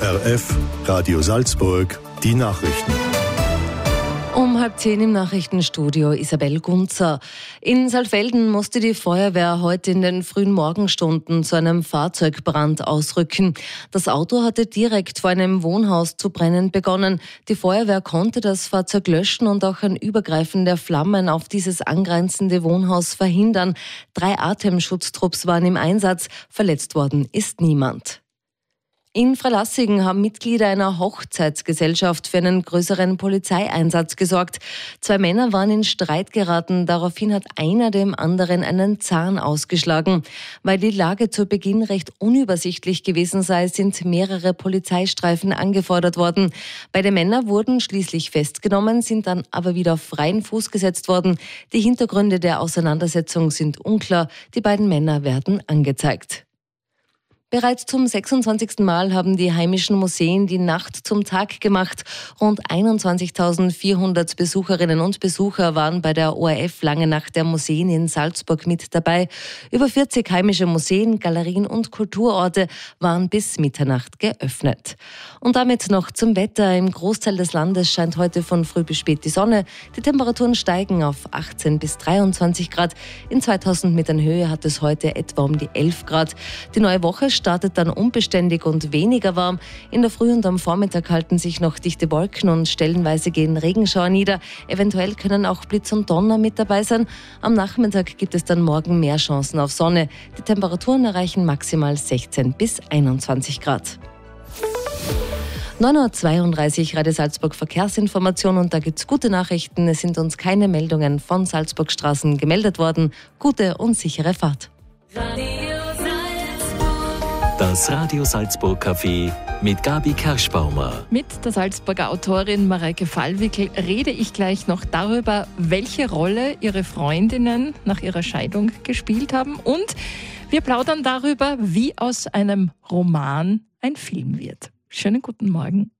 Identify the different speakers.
Speaker 1: ORF, Radio Salzburg, die Nachrichten.
Speaker 2: Um 9:30 im Nachrichtenstudio Isabel Gunzer. In Saalfelden musste die Feuerwehr heute in den frühen Morgenstunden zu einem Fahrzeugbrand ausrücken. Das Auto hatte direkt vor einem Wohnhaus zu brennen begonnen. Die Feuerwehr konnte das Fahrzeug löschen und auch ein Übergreifen der Flammen auf dieses angrenzende Wohnhaus verhindern. 3 Atemschutztrupps waren im Einsatz. Verletzt worden ist niemand. In Freilassing haben Mitglieder einer Hochzeitsgesellschaft für einen größeren Polizeieinsatz gesorgt. 2 Männer waren in Streit geraten. Daraufhin hat einer dem anderen einen Zahn ausgeschlagen. Weil die Lage zu Beginn recht unübersichtlich gewesen sei, sind mehrere Polizeistreifen angefordert worden. Beide Männer wurden schließlich festgenommen, sind dann aber wieder auf freien Fuß gesetzt worden. Die Hintergründe der Auseinandersetzung sind unklar. Die beiden Männer werden angezeigt. Bereits zum 26. Mal haben die heimischen Museen die Nacht zum Tag gemacht. Rund 21.400 Besucherinnen und Besucher waren bei der ORF Lange Nacht der Museen in Salzburg mit dabei. Über 40 heimische Museen, Galerien und Kulturorte waren bis Mitternacht geöffnet. Und damit noch zum Wetter. Im Großteil des Landes scheint heute von früh bis spät die Sonne. Die Temperaturen steigen auf 18 bis 23 Grad. In 2000 Metern Höhe hat es heute etwa um die 11 Grad. Die neue Woche startet dann unbeständig und weniger warm. In der Früh und am Vormittag halten sich noch dichte Wolken und stellenweise gehen Regenschauer nieder. Eventuell können auch Blitz und Donner mit dabei sein. Am Nachmittag gibt es dann morgen mehr Chancen auf Sonne. Die Temperaturen erreichen maximal 16 bis 21 Grad. 9:32 Uhr, Radio Salzburg Verkehrsinformation, und da gibt's gute Nachrichten. Es sind uns keine Meldungen von Salzburgstraßen gemeldet worden. Gute und sichere Fahrt.
Speaker 3: Das Radio Salzburg Café mit Gabi Kerschbaumer.
Speaker 4: Mit der Salzburger Autorin Mareike Fallwickel rede ich gleich noch darüber, welche Rolle ihre Freundinnen nach ihrer Scheidung gespielt haben. Und wir plaudern darüber, wie aus einem Roman ein Film wird. Schönen guten Morgen.